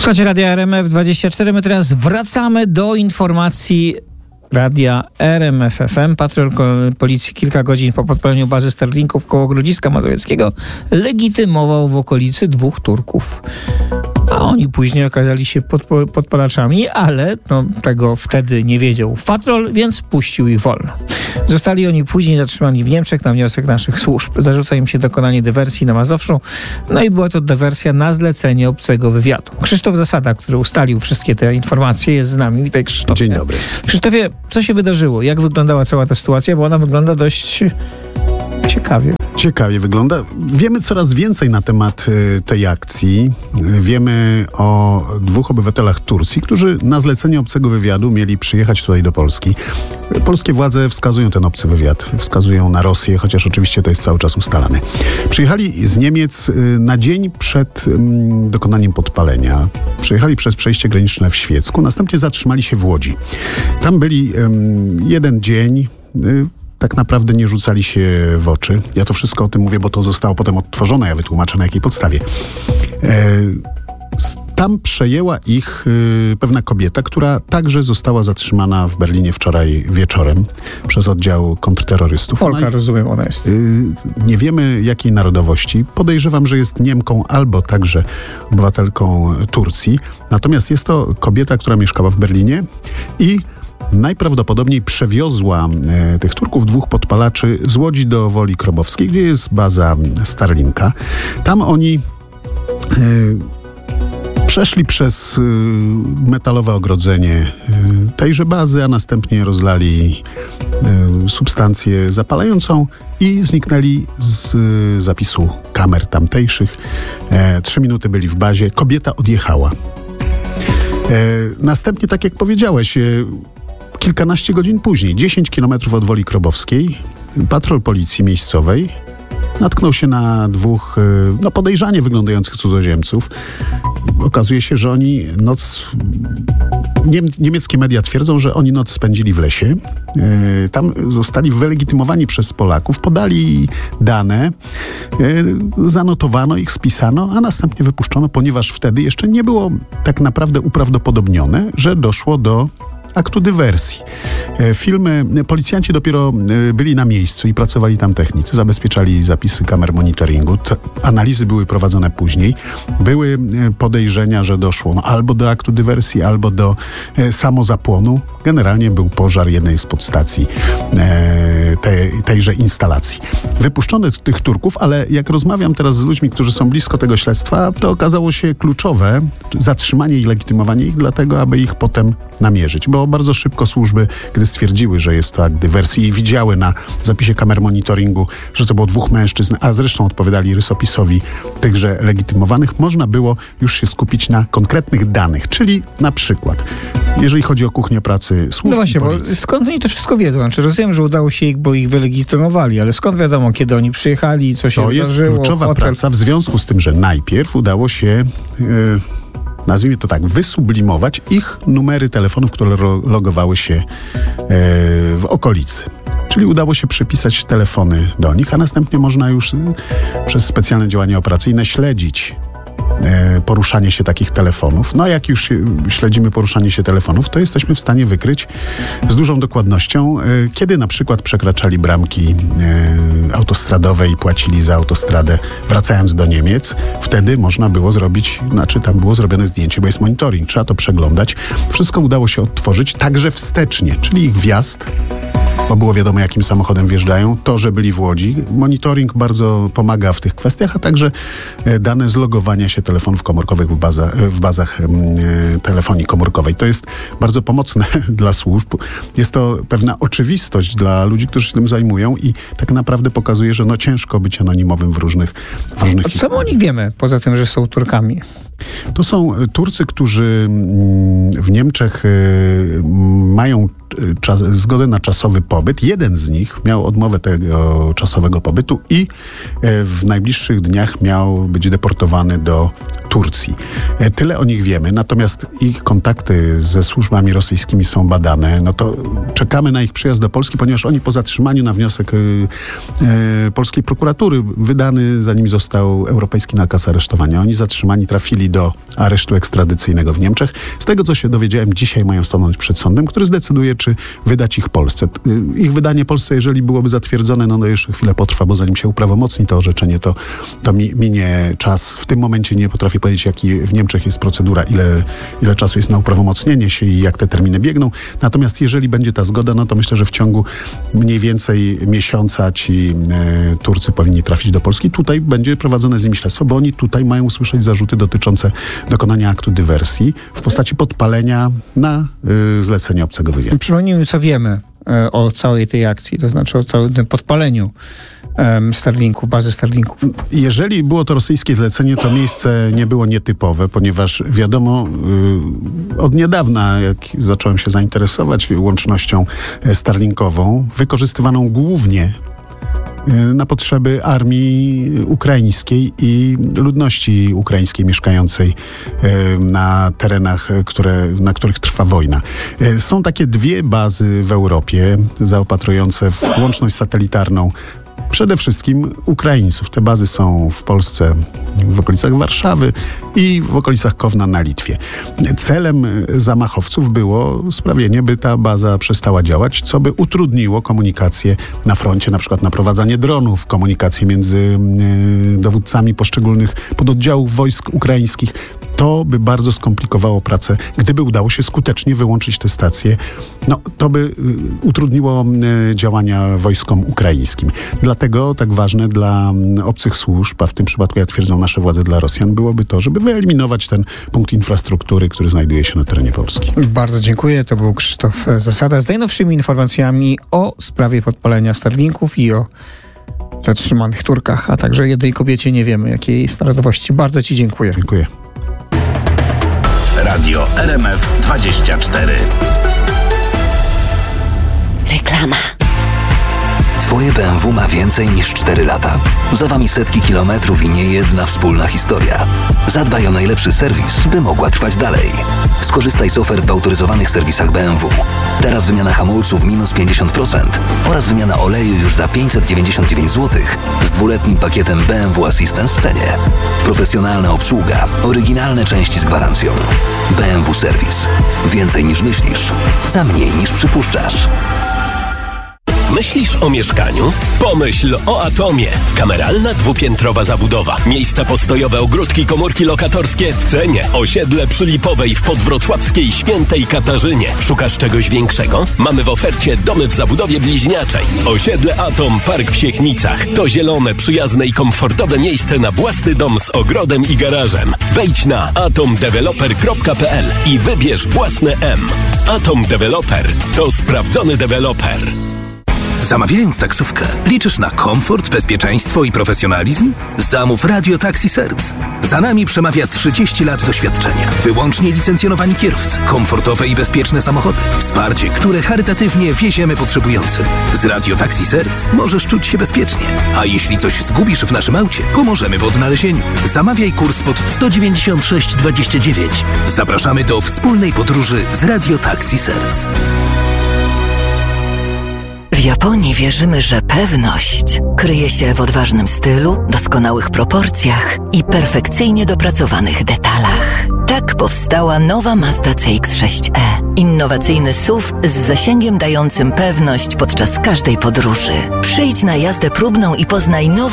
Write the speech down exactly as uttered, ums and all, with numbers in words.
Słuchajcie Radia R M F dwadzieścia cztery. My teraz wracamy do informacji Radia R M F F M. Patrol policji kilka godzin po podpaleniu bazy Starlinków koło Grodziska Mazowieckiego legitymował w okolicy dwóch Turków. A oni później okazali się podpo- podpalaczami, ale no, tego wtedy nie wiedział patrol, więc puścił ich wolno. Zostali oni później zatrzymani w Niemczech na wniosek naszych służb. Zarzuca im się dokonanie dywersji na Mazowszu, no i była to dywersja na zlecenie obcego wywiadu. Krzysztof Zasada, który ustalił wszystkie te informacje, jest z nami. Witaj, Krzysztofie. Dzień dobry. Krzysztofie, co się wydarzyło? Jak wyglądała cała ta sytuacja? Bo ona wygląda dość ciekawie. Ciekawie wygląda. Wiemy coraz więcej na temat y, tej akcji. Y, wiemy o dwóch obywatelach Turcji, którzy na zlecenie obcego wywiadu mieli przyjechać tutaj do Polski. Y, polskie władze wskazują ten obcy wywiad, wskazują na Rosję, chociaż oczywiście to jest cały czas ustalane. Przyjechali z Niemiec y, na dzień przed y, dokonaniem podpalenia. Przyjechali przez przejście graniczne w Świecku, następnie zatrzymali się w Łodzi. Tam byli y, jeden dzień. Y, tak naprawdę nie rzucali się w oczy. Ja to wszystko o tym mówię, bo to zostało potem odtworzone. Ja wytłumaczę, na jakiej podstawie. E, tam przejęła ich y, pewna kobieta, która także została zatrzymana w Berlinie wczoraj wieczorem przez oddział kontrterrorystów. Polka, ona, rozumiem, ona jest. Y, nie wiemy jakiej narodowości. Podejrzewam, że jest Niemką albo także obywatelką Turcji. Natomiast jest to kobieta, która mieszkała w Berlinie i najprawdopodobniej przewiozła e, tych Turków, dwóch podpalaczy z Łodzi do Woli Krobowskiej, gdzie jest baza Starlinka. Tam oni e, przeszli przez e, metalowe ogrodzenie e, tejże bazy, a następnie rozlali e, substancję zapalającą i zniknęli z e, zapisu kamer tamtejszych. E, trzy minuty byli w bazie. Kobieta odjechała. E, następnie, tak jak powiedziałeś, e, kilkanaście godzin później, dziesięć kilometrów od Woli Krobowskiej, patrol policji miejscowej natknął się na dwóch no, podejrzanie wyglądających cudzoziemców. Okazuje się, że oni noc... Niemieckie media twierdzą, że oni noc spędzili w lesie. E, tam zostali wylegitymowani przez Polaków, podali dane, e, zanotowano ich, spisano, a następnie wypuszczono, ponieważ wtedy jeszcze nie było tak naprawdę uprawdopodobnione, że doszło do aktu dywersji. Filmy, policjanci dopiero byli na miejscu i pracowali tam technicy, zabezpieczali zapisy kamer monitoringu. Te analizy były prowadzone później. Były podejrzenia, że doszło no, albo do aktu dywersji, albo do e, samozapłonu. Generalnie był pożar jednej z podstacji e, tej, tejże instalacji. Wypuszczono tych Turków, ale jak rozmawiam teraz z ludźmi, którzy są blisko tego śledztwa, to okazało się kluczowe zatrzymanie i legitymowanie ich dlatego, aby ich potem namierzyć, bo bardzo szybko służby, gdy stwierdziły, że jest to akt dywersji i widziały na zapisie kamer monitoringu, że to było dwóch mężczyzn, a zresztą odpowiadali rysopisowi tychże legitymowanych, można było już się skupić na konkretnych danych, czyli na przykład, jeżeli chodzi o kuchnię pracy służb. No właśnie, policji. bo skąd oni to wszystko wiedzą? Znaczy rozumiem, że udało się ich, bo ich wylegitymowali, ale skąd wiadomo, kiedy oni przyjechali, co się to wydarzyło? To jest kluczowa hotel... praca w związku z tym, że najpierw udało się... Yy, nazwijmy to tak, wysublimować ich numery telefonów, które logowały się e, w okolicy. Czyli udało się przypisać telefony do nich, a następnie można już e, przez specjalne działania operacyjne śledzić e, poruszanie się takich telefonów. No a jak już śledzimy poruszanie się telefonów, to jesteśmy w stanie wykryć z dużą dokładnością, e, kiedy na przykład przekraczali bramki e, autostradowe i płacili za autostradę wracając do Niemiec. Wtedy można było zrobić, znaczy tam było zrobione zdjęcie, bo jest monitoring, trzeba to przeglądać. Wszystko udało się odtworzyć także wstecznie, czyli ich wjazd, bo było wiadomo, jakim samochodem wjeżdżają, to, że byli w Łodzi. Monitoring bardzo pomaga w tych kwestiach, a także dane z logowania się telefonów komórkowych w, baza, w bazach telefonii komórkowej. To jest bardzo pomocne dla służb. Jest to pewna oczywistość dla ludzi, którzy się tym zajmują i tak naprawdę pokazuje, że no ciężko być anonimowym w różnych w różnych A co o nich wiemy, poza tym, że są Turkami? To są Turcy, którzy w Niemczech mają czas, zgodę na czasowy pobyt. Jeden z nich miał odmowę tego czasowego pobytu i w najbliższych dniach miał być deportowany do Turcji. Tyle o nich wiemy, natomiast ich kontakty ze służbami rosyjskimi są badane. No to czekamy na ich przyjazd do Polski, ponieważ oni po zatrzymaniu na wniosek e, polskiej prokuratury, wydany zanim został europejski nakaz aresztowania, oni zatrzymani trafili do aresztu ekstradycyjnego w Niemczech. Z tego, co się dowiedziałem, dzisiaj mają stanąć przed sądem, który zdecyduje, czy wydać ich Polsce. Ich wydanie Polsce, jeżeli byłoby zatwierdzone, no to jeszcze chwilę potrwa, bo zanim się uprawomocni to orzeczenie, to, to mi, minie czas. W tym momencie nie potrafię powiedzieć, jaki w Niemczech jest procedura, ile, ile czasu jest na uprawomocnienie się i jak te terminy biegną. Natomiast jeżeli będzie ta zgoda, no to myślę, że w ciągu mniej więcej miesiąca ci e, Turcy powinni trafić do Polski. Tutaj będzie prowadzone z nimi śledztwo, bo oni tutaj mają usłyszeć zarzuty dotyczące dokonania aktu dywersji w postaci podpalenia na y, zlecenie obcego wywiadu. Przypomnijmy, co wiemy y, o całej tej akcji, to znaczy o całym tym podpaleniu y, Starlinków, bazy Starlinków. Jeżeli było to rosyjskie zlecenie, to miejsce nie było nietypowe, ponieważ wiadomo y, od niedawna, jak zacząłem się zainteresować łącznością starlinkową, wykorzystywaną głównie na potrzeby armii ukraińskiej i ludności ukraińskiej mieszkającej na terenach, które, na których trwa wojna. Są takie dwie bazy w Europie zaopatrujące w łączność satelitarną przede wszystkim Ukraińców. Te bazy są w Polsce, w okolicach Warszawy i w okolicach Kowna na Litwie. Celem zamachowców było sprawienie, by ta baza przestała działać, co by utrudniło komunikację na froncie, na przykład naprowadzanie dronów, komunikację między dowódcami poszczególnych pododdziałów wojsk ukraińskich. To by bardzo skomplikowało pracę. Gdyby udało się skutecznie wyłączyć te stacje, no to by utrudniło działania wojskom ukraińskim. Dlatego tak ważne dla obcych służb, a w tym przypadku, jak twierdzą nasze władze, dla Rosjan, byłoby to, żeby wyeliminować ten punkt infrastruktury, który znajduje się na terenie Polski. Bardzo dziękuję. To był Krzysztof Zasada z najnowszymi informacjami o sprawie podpalenia Starlinków i o zatrzymanych Turkach, a także jednej kobiecie, nie wiemy jakiej jest narodowości. Bardzo Ci dziękuję. Dziękuję. Radio R M F dwadzieścia cztery. Reklama. Twoje B M W ma więcej niż cztery lata. Za wami setki kilometrów i nie jedna wspólna historia. Zadbaj o najlepszy serwis, by mogła trwać dalej. Skorzystaj z ofert w autoryzowanych serwisach B M W. Teraz wymiana hamulców minus pięćdziesiąt procent oraz wymiana oleju już za pięćset dziewięćdziesiąt dziewięć złotych z dwuletnim pakietem B M W Assistance w cenie. Profesjonalna obsługa, oryginalne części z gwarancją. B M W Serwis. Więcej niż myślisz, za mniej niż przypuszczasz. Myślisz o mieszkaniu? Pomyśl o Atomie. Kameralna dwupiętrowa zabudowa. Miejsca postojowe, ogródki, komórki lokatorskie w cenie. Osiedle przy Lipowej w podwrocławskiej Świętej Katarzynie. Szukasz czegoś większego? Mamy w ofercie domy w zabudowie bliźniaczej. Osiedle Atom Park w Siechnicach. To zielone, przyjazne i komfortowe miejsce na własny dom z ogrodem i garażem. Wejdź na atom developer kropka p l i wybierz własne M. Atom Developer to sprawdzony deweloper. Zamawiając taksówkę, liczysz na komfort, bezpieczeństwo i profesjonalizm? Zamów Radio Taxi Serc. Za nami przemawia trzydzieści lat doświadczenia. Wyłącznie licencjonowani kierowcy, komfortowe i bezpieczne samochody, wsparcie, które charytatywnie wieziemy potrzebującym. Z Radio Taxi Serc możesz czuć się bezpiecznie. A jeśli coś zgubisz w naszym aucie, pomożemy w odnalezieniu. Zamawiaj kurs pod sto dziewięćdziesiąt sześć dwadzieścia dziewięć. Zapraszamy do wspólnej podróży z Radio Taxi Serc. W Japonii wierzymy, że pewność kryje się w odważnym stylu, doskonałych proporcjach i perfekcyjnie dopracowanych detalach. Tak powstała nowa Mazda C X sześć e. Innowacyjny S U V z zasięgiem dającym pewność podczas każdej podróży. Przyjdź na jazdę próbną i poznaj nowe